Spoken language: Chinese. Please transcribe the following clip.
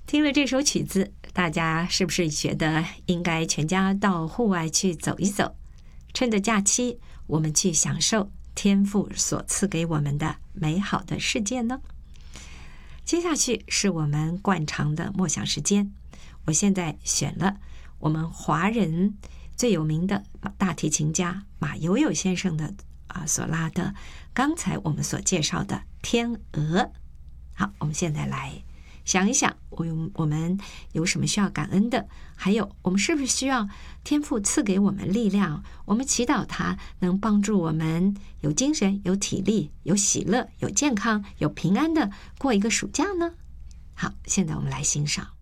听了这首曲子，大家是不是觉得应该全家到户外去走一走，趁着假期我们去享受天父所赐给我们的美好的世界呢？接下去是我们惯常的默想时间，我现在选了我们华人最有名的大提琴家马友友先生的所拉的刚才我们所介绍的天鹅。好，我们现在来想一想，我们有什么需要感恩的，还有我们是不是需要天父赐给我们力量，我们祈祷他能帮助我们有精神、有体力、有喜乐、有健康、有平安的过一个暑假呢？好，现在我们来欣赏。